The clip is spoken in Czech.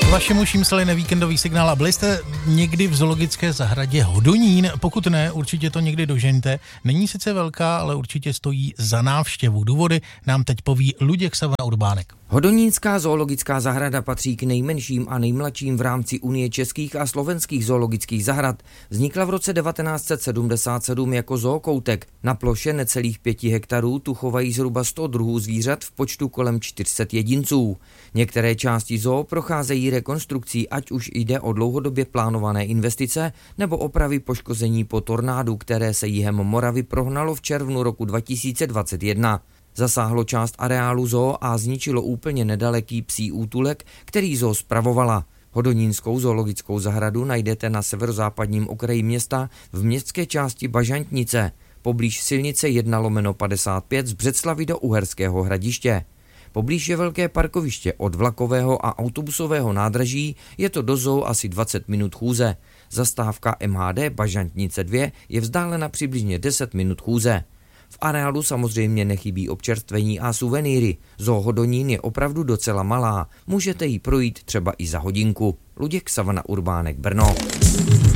Vašemu Šímsle na víkendový signál. A byli jste někdy v zoologické zahradě Hodonín? Pokud ne, určitě to někdy dožeňte. Není sice velká, ale určitě stojí za návštěvu. Důvody nám teď poví Luděk Savana Urbánek. Hodonínská zoologická zahrada patří k nejmenším a nejmladším v rámci Unie českých a slovenských zoologických zahrad. Vznikla v roce 1977 jako zookoutek. Na ploše necelých 5 hektarů tu chovají zhruba 100 druhů zvířat v počtu kolem 400 jedinců. Některé části zoo procházejí rekonstrukcí, ať už jde o dlouhodobě plánované investice nebo opravy poškození po tornádu, které se jihem Moravy prohnalo v červnu roku 2021. Zasáhlo část areálu zoo a zničilo úplně nedaleký psí útulek, který zoo spravovala. Hodonínskou zoologickou zahradu najdete na severozápadním okraji města v městské části Bažantnice, poblíž silnice 1/55 z Břeclavi do Uherského Hradiště. Poblíž je velké parkoviště od vlakového a autobusového nádraží, je to do zoo asi 20 minut chůze. Zastávka MHD Bažantnice 2 je vzdálena přibližně 10 minut chůze. V areálu samozřejmě nechybí občerstvení a suvenýry. Zoo Hodonín je opravdu docela malá, můžete jí projít třeba i za hodinku. Luděk Savana Urbánek, Brno.